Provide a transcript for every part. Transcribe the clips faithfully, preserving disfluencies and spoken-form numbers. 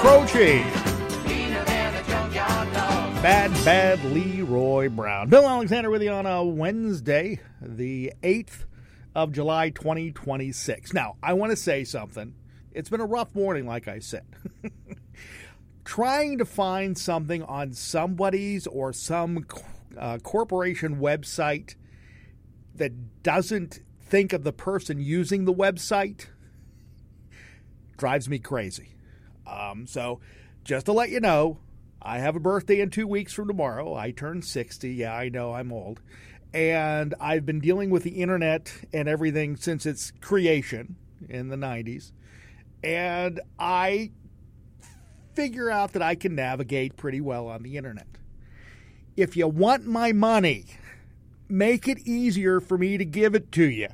Croce. Bad, bad Leroy Brown. Bill Alexander with you on a Wednesday, the eighth of July, twenty twenty-six. Now, I want to say something. It's been a rough morning, like I said. Trying to find something on somebody's or some uh, corporation website that doesn't think of the person using the website drives me crazy. Um, so, just to let you know, I have a birthday in two weeks from tomorrow. I turn sixty. Yeah, I know I'm old. And I've been dealing with the internet and everything since its creation in the nineties. And I figure out that I can navigate pretty well on the internet. If you want my money, make it easier for me to give it to you.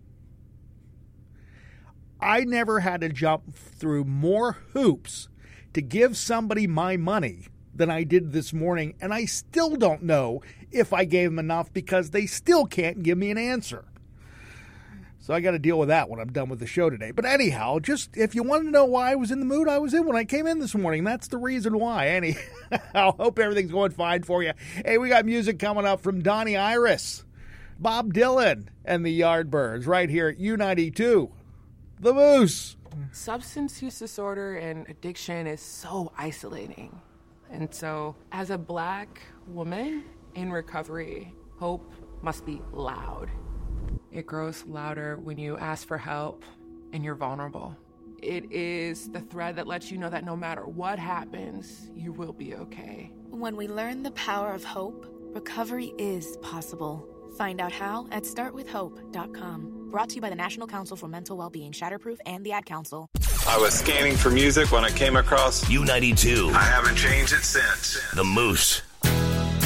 I never had to jump through more hoops to give somebody my money than I did this morning, and I still don't know if I gave them enough because they still can't give me an answer. So I got to deal with that when I'm done with the show today. But anyhow, just if you want to know why I was in the mood I was in when I came in this morning, that's the reason why. Anyhow, hope everything's going fine for you. Hey, we got music coming up from Donnie Iris, Bob Dylan, and the Yardbirds right here at U ninety-two, The Moose. Substance use disorder and addiction is so isolating. And so, as a black woman in recovery, hope must be loud. It grows louder when you ask for help and you're vulnerable. It is the thread that lets you know that no matter what happens, you will be okay. When we learn the power of hope, recovery is possible. Find out how at start with hope dot com. Brought to you by the National Council for Mental Wellbeing, Shatterproof, and the Ad Council. I was scanning for music when I came across U ninety-two. I haven't changed it since. The Moose.